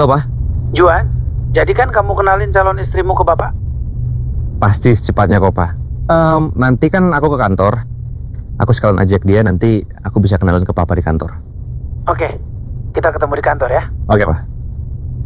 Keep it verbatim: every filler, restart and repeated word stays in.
Halo, Pak. Juan, jadi kan kamu kenalin calon istrimu ke Bapak? Pasti secepatnya kok, Pak. Um, nanti kan aku ke kantor. Aku sekalian ajak dia, nanti aku bisa kenalin ke Papa di kantor. Oke, kita ketemu di kantor ya. Oke, Pak.